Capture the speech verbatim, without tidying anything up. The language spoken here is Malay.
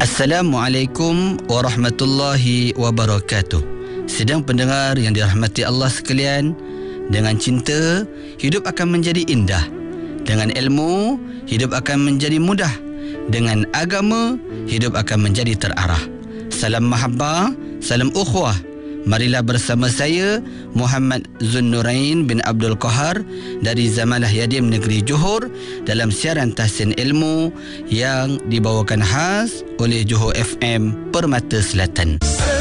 Assalamualaikum warahmatullahi wabarakatuh. Sedang pendengar yang dirahmati Allah sekalian, dengan cinta, hidup akan menjadi indah. Dengan ilmu, hidup akan menjadi mudah. Dengan agama, hidup akan menjadi terarah. Salam mahabbah, salam ukhuwah. Marilah bersama saya Muhammad Zunnurain bin Abdul Qahar dari Zamalah Yadim Negeri Johor dalam siaran Tahsin Ilmu yang dibawakan khas oleh Johor F M Permata Selatan.